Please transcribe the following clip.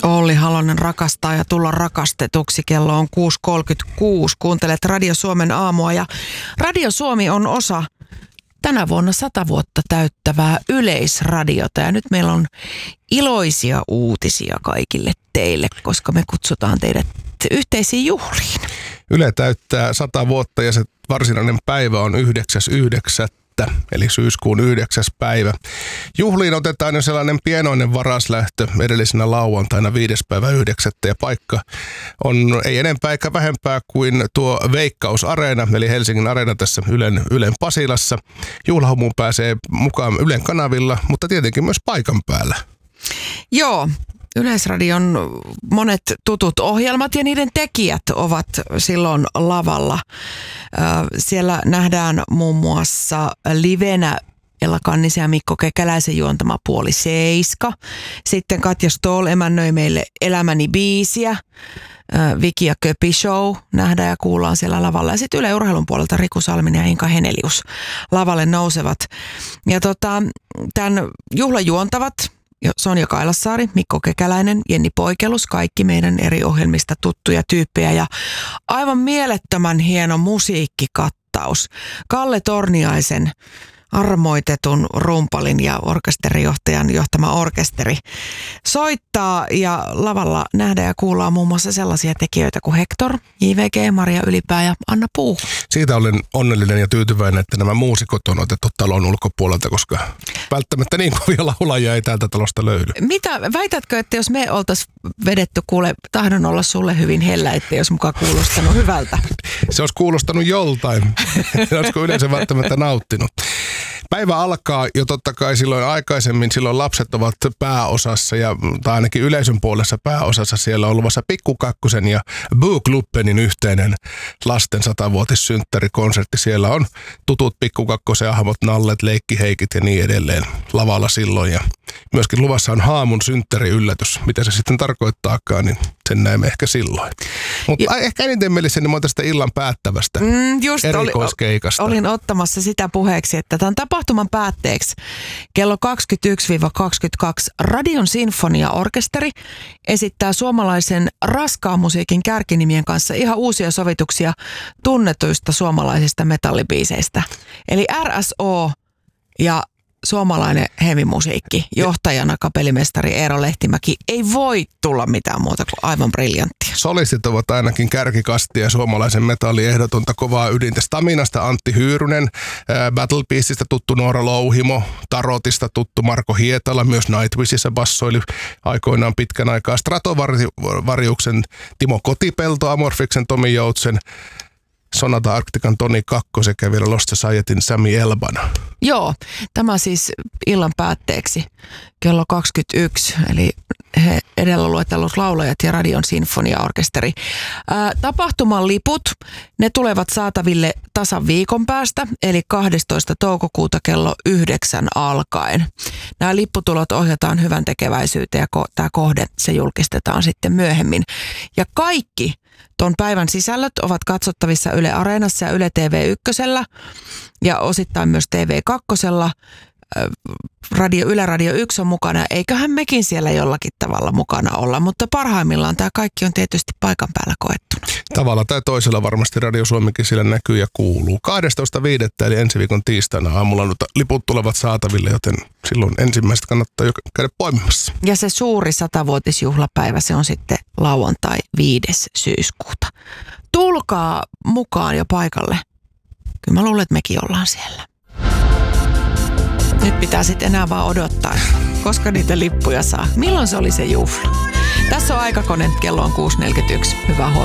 Olli Halonen rakastaa ja tulla rakastetuksi. Kello on 6.36. Kuuntelet Radio Suomen aamua ja Radio Suomi on osa tänä vuonna 100 vuotta täyttävää Yleisradiota. Ja nyt meillä on iloisia uutisia kaikille teille, koska me kutsutaan teidät yhteisiin juhliin. Yle täyttää 100 vuotta ja se varsinainen päivä on 9.9. eli syyskuun 9. päivä. Juhliin otetaan jo sellainen pienoinen varaslähtö edellisenä lauantaina 5.9. ja paikka on ei enempää eikä vähempää kuin tuo Veikkaus-areena, eli Helsingin areena tässä Ylen Pasilassa. Juhlahumuun pääsee mukaan Ylen kanavilla, mutta tietenkin myös paikan päällä. Joo. Yleisradion monet tutut ohjelmat ja niiden tekijät ovat silloin lavalla. Siellä nähdään muun muassa livenä Ella Kannisen ja Mikko Kekäläisen juontama Puoli 7. Sitten Katja Stoll emännöi meille Elämäni biisiä. Viki ja Köpi Show nähdään ja kuullaan siellä lavalla. Ja sitten Yle Urheilun puolelta Riku Salminen ja Inka Henelius lavalle nousevat. Ja tämän juhlan juontavat Sonja Kailassaari, Mikko Kekäläinen, Jenni Poikelus, kaikki meidän eri ohjelmista tuttuja tyyppejä ja aivan mielettömän hieno musiikkikattaus. Kalle Torniaisen armoitetun rumpalin ja orkesterijohtajan johtama orkesteri soittaa ja lavalla nähdään ja kuullaan muun muassa sellaisia tekijöitä kuin Hector, JVG, Maria Ylipää ja Anna Puu. Siitä olen onnellinen ja tyytyväinen, että nämä muusikot on otettu talon ulkopuolelta, koska välttämättä niin kovia laulajia ei täältä talosta löydy. Mitä, väitätkö, että jos me oltaisiin vedetty, kuule, tahdon olla sulle hyvin hellä, ettei olisi mukaan kuulostanut hyvältä? Se olisi kuulostanut joltain. Olisiko yleensä välttämättä nauttinut? Päivä alkaa jo totta kai silloin lapset ovat pääosassa tai ainakin yleisön puolessa pääosassa. Siellä on luvassa Pikku Kakkosen ja Boo Klubbenin yhteinen lasten 100-vuotissynttärikonsertti. Siellä on tutut Pikku Kakkosen hahmot, Nallet, Leikkiheikit ja niin edelleen lavalla silloin. Ja myöskin luvassa on Haamun synttäriyllätys. Mitä se sitten tarkoittaakaan, niin sen näemme ehkä silloin. Mutta ehkä eniten mielissäni tästä illan päättävästä erikoiskeikasta. Olin ottamassa sitä puheeksi, että tämän tapahtuman päätteeksi kello 21-22 Radion Sinfoniaorkesteri esittää suomalaisen raskaan musiikin kärkinimien kanssa ihan uusia sovituksia tunnetuista suomalaisista metallibiiseistä. Eli RSO ja suomalainen hevimusiikki, johtajana kapellimestari Eero Lehtimäki, ei voi tulla mitään muuta kuin aivan briljanttia. Solistit ovat ainakin kärkikastia suomalaisen metallin ehdotonta kovaa ydintä. Staminasta Antti Hyyrynen, Battle Beastista tuttu Noora Louhimo, Tarotista tuttu Marko Hietala, myös Nightwishissä bassoili aikoinaan pitkän aikaa. Stratovariuksen Timo Kotipelto, Amorfiksen Tomi Joutsen, Sonata Arctican Toni Kakko sekä vielä Lost Societyn Sami Elbana. Joo, tämä siis illan päätteeksi kello 21, eli he edellä luetellut laulajat ja Radion Sinfoniaorkesteri. Tapahtuman liput, ne tulevat saataville tasan viikon päästä, eli 12. toukokuuta kello 9 alkaen. Nämä lipputulot ohjataan hyvän tekeväisyyteen ja tämä kohde, se julkistetaan sitten myöhemmin. Ja kaikki tuon päivän sisällöt ovat katsottavissa Yle Areenassa ja Yle TV1 ja osittain myös TV2. Yle Radio 1 on mukana, eiköhän mekin siellä jollakin tavalla mukana olla, mutta parhaimmillaan tämä kaikki on tietysti paikan päällä koettuna. Tavalla tai toisella varmasti Radio Suomikin siellä näkyy ja kuuluu. 12.5. eli ensi viikon tiistaina aamulla liput tulevat saataville, joten silloin ensimmäiset kannattaa jo käydä poimimassa. Ja se suuri 100-vuotisjuhlapäivä, se on sitten lauantai 5. syyskuuta. Tulkaa mukaan jo paikalle. Kyllä mä luulen, että mekin ollaan siellä. Nyt pitää sitten enää vaan odottaa, koska niitä lippuja saa. Milloin se oli se juhla? Tässä on Aikakone, kello on 6.41. Hyvää huomenta.